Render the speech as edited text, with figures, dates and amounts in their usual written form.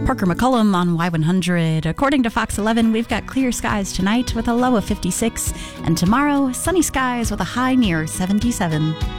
Parker McCollum on Y100. According to Fox 11, we've got clear skies tonight with a low of 56, and tomorrow, sunny skies with a high near 77.